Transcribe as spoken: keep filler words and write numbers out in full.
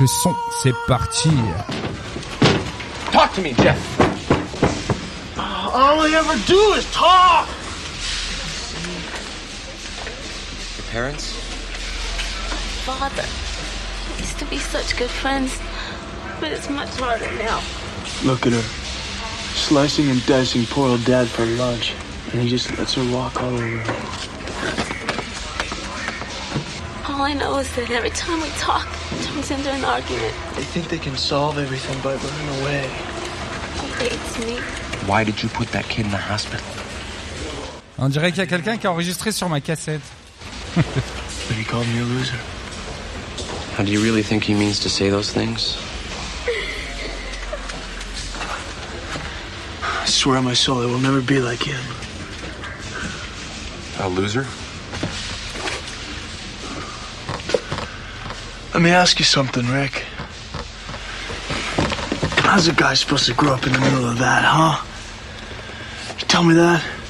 le son, c'est parti. Talk to me, Jeff. All I ever do is talk. Your parents? Father. We used to be such good friends, but it's much harder now. Look at her, slicing and dicing poor old Dad for lunch, and he just lets her walk all over him. All I know is that every time we talk, it turns into an argument. They think they can solve everything by running away. He hates me. Why did you put that kid in the hospital? On dirait qu'il y a quelqu'un qui a enregistré sur ma cassette. But he called me a loser. How do you really think he means to say those things? I swear on my soul, I will never be like him. A loser? Let me ask you something, Rick. How's a guy supposed to grow up in the middle of that, huh? You tell me that?